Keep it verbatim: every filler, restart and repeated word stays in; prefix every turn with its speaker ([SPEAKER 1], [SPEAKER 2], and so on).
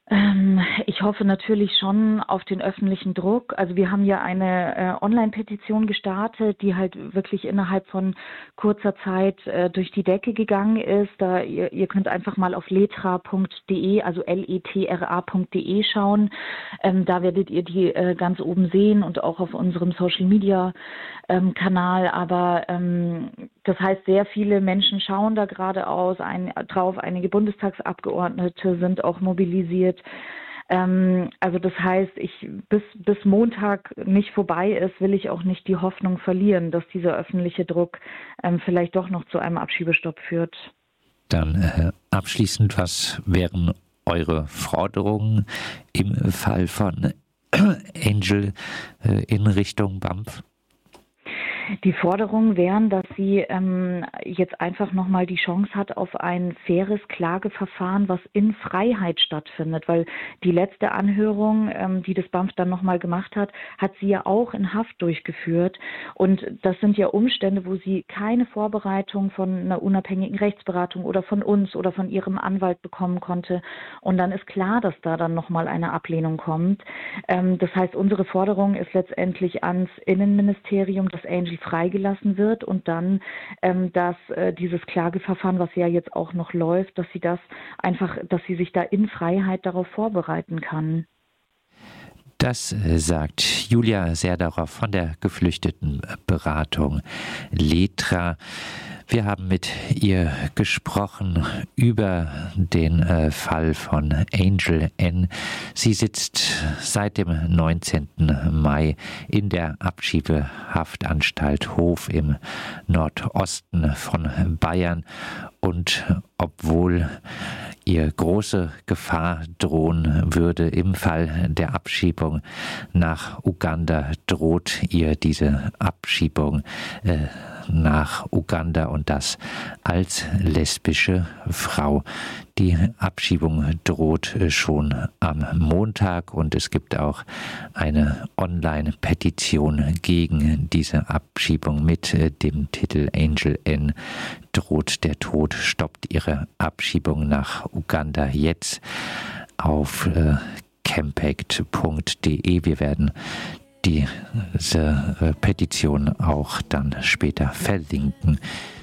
[SPEAKER 1] Ähm, ich hoffe natürlich schon auf den öffentlichen Druck. Also wir haben ja eine äh, Online-Petition gestartet, die halt wirklich innerhalb von kurzer Zeit äh, durch die Decke gegangen ist. Da, ihr, ihr könnt einfach mal auf letra punkt de, also L E T R A punkt de schauen. Ähm, da werdet ihr die äh, ganz oben sehen und auch auf unserem Social-Media-Kanal. Aber ähm, das heißt, sehr viele Menschen schauen da gerade aus, ein, drauf. Einige Bundestagsabgeordnete sind auch mobilisiert. Ähm, also das heißt, ich bis, bis Montag nicht vorbei ist, will ich auch nicht die Hoffnung verlieren, dass dieser öffentliche Druck ähm, vielleicht doch noch zu einem Abschiebestopp führt.
[SPEAKER 2] Dann äh, abschließend, was wären eure Forderungen im Fall von Angel äh, in Richtung B A M F?
[SPEAKER 1] Die Forderungen wären, dass sie ähm, jetzt einfach nochmal die Chance hat auf ein faires Klageverfahren, was in Freiheit stattfindet, weil die letzte Anhörung, ähm, die das B A M F dann nochmal gemacht hat, hat sie ja auch in Haft durchgeführt. Und das sind ja Umstände, wo sie keine Vorbereitung von einer unabhängigen Rechtsberatung oder von uns oder von ihrem Anwalt bekommen konnte. Und dann ist klar, dass da dann nochmal eine Ablehnung kommt. Ähm, das heißt, unsere Forderung ist letztendlich ans Innenministerium, dass Angel freigelassen wird und dann, ähm, dass äh, dieses Klageverfahren, was ja jetzt auch noch läuft, dass sie das einfach, dass sie sich da in Freiheit darauf vorbereiten kann.
[SPEAKER 2] Das sagt Julia Serdarow von der Geflüchtetenberatung Letra. Wir haben mit ihr gesprochen über den äh, Fall von Angel N. Sie sitzt seit dem neunzehnten Mai in der Abschiebehaftanstalt Hof im Nordosten von Bayern. Und obwohl ihr große Gefahr drohen würde im Fall der Abschiebung nach Uganda, droht ihr diese Abschiebung äh, nach Uganda und das als lesbische Frau. Die Abschiebung droht schon am Montag und es gibt auch eine Online-Petition gegen diese Abschiebung mit dem Titel Angel N. droht der Tod, stoppt ihre Abschiebung nach Uganda jetzt auf äh, campact punkt de. Wir werden diese äh, Petition auch dann später verlinken.